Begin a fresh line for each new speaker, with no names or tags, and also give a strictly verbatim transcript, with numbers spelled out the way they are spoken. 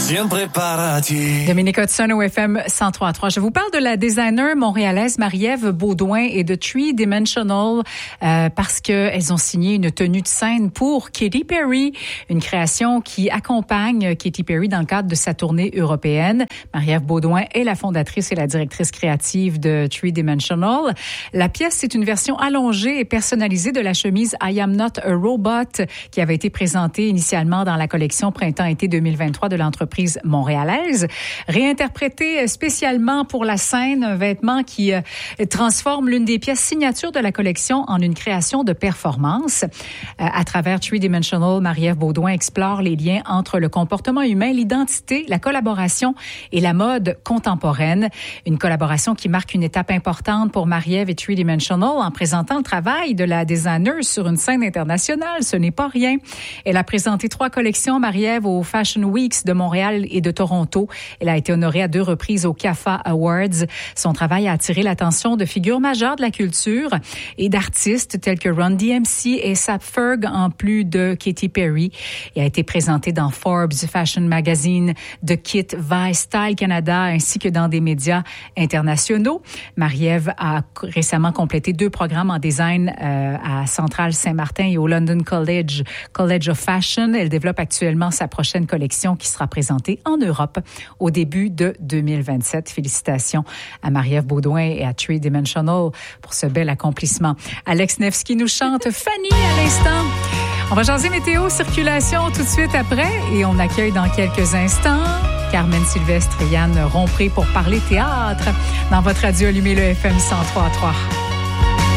Sempre parati.
Dominique Hudson au F M cent trois point trois. Je vous parle de la designer montréalaise Marie-Ève Beaudoin et de Three Dimensional euh, parce qu'elles ont signé une tenue de scène pour Katy Perry, une création qui accompagne Katy Perry dans le cadre de sa tournée européenne. Marie-Ève Beaudoin est la fondatrice et la directrice créative de Three Dimensional. La pièce, c'est une version allongée et personnalisée de la chemise I Am Not a Robot qui avait été présentée initialement dans la collection Printemps-été deux mille vingt-trois de l'entreprise montréalaise, réinterprété spécialement pour la scène, un vêtement qui euh, transforme l'une des pièces signatures de la collection en une création de performance. Euh, à travers Three Dimensional, Marie-Ève Beaudoin explore les liens entre le comportement humain, l'identité, la collaboration et la mode contemporaine. Une collaboration qui marque une étape importante pour Marie-Ève et Three Dimensional en présentant le travail de la designer sur une scène internationale. Ce n'est pas rien. Elle a présenté trois collections, Marie-Ève, au Fashion Weeks de Montréal et de Toronto. Elle a été honorée à deux reprises aux C A F A Awards. Son travail a attiré l'attention de figures majeures de la culture et d'artistes tels que Run D M C et Sap Ferg, en plus de Katy Perry. Il a été présenté dans Forbes Fashion Magazine, The Kit, Vice, Style Canada, ainsi que dans des médias internationaux. Marie-Ève a récemment complété deux programmes en design euh, à Centrale Saint-Martin et au London College, College of Fashion. Elle développe actuellement sa prochaine collection qui sera présentée en Europe au début de deux mille vingt-sept. Félicitations à Marie-Ève Beaudoin et à Three Dimensional pour ce bel accomplissement. Alex Nevsky nous chante Fanny à l'instant. On va jaser météo, circulation tout de suite après et on accueille dans quelques instants Carmen Sylvestre et Yann Rompré pour parler théâtre dans votre radio allumée le F M cent trois point trois.